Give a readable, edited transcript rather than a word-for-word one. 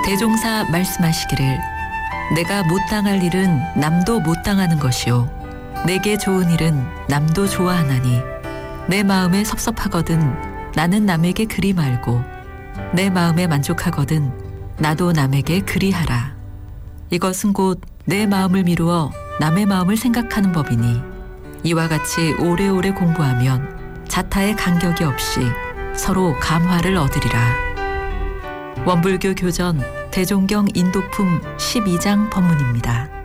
대종사 말씀하시기를 내가 못 당할 일은 남도 못 당하는 것이요 내게 좋은 일은 남도 좋아하나니 내 마음에 섭섭하거든 나는 남에게 그리 말고 내 마음에 만족하거든 나도 남에게 그리 하라. 이것은 곧 내 마음을 미루어 남의 마음을 생각하는 법이니 이와 같이 오래오래 공부하면 자타의 간격이 없이 서로 감화를 얻으리라. 원불교 교전 대종경 인도품 12장 법문입니다.